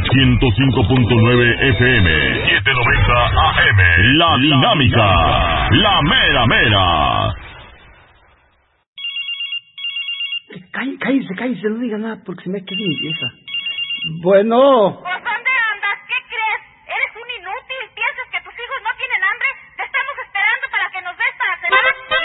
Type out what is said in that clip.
105.9 FM, 790 AM. La Dinámica, la mera mera. Cállese, no diga nada porque se me queda mi vieja. Bueno.